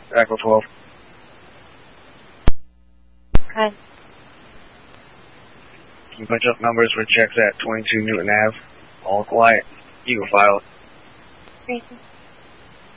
Echo 12. Okay. Can you punch up numbers for checks at 22 Newton Ave? All quiet. You can file it. Reason.